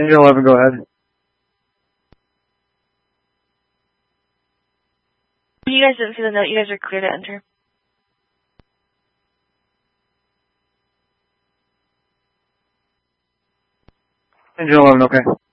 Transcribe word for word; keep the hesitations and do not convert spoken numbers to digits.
Engine eleven, go ahead. You guys didn't see the note. You guys are clear to enter. Engine eleven, okay.